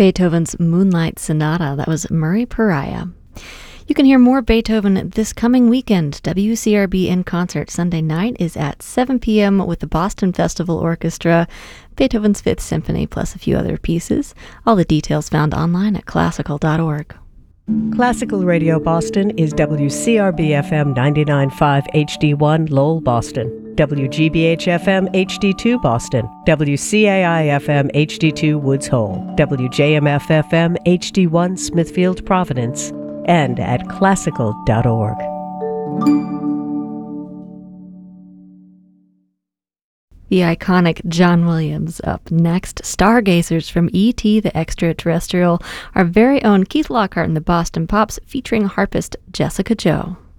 Beethoven's Moonlight Sonata. That was Murray Pariah. You can hear more Beethoven this coming weekend. WCRB in Concert Sunday night is at 7 p.m. with the Boston Festival Orchestra, Beethoven's Fifth Symphony, plus a few other pieces. All the details found online at classical.org. Classical Radio Boston is WCRB-FM 99.5 HD1 Lowell, Boston, WGBH-FM HD2 Boston, WCAI-FM HD2 Woods Hole, WJMF-FM HD1 Smithfield, Providence, and at classical.org. The iconic John Williams up next. Stargazers from E.T. the Extraterrestrial. Our very own Keith Lockhart and the Boston Pops featuring harpist Jessica Joe.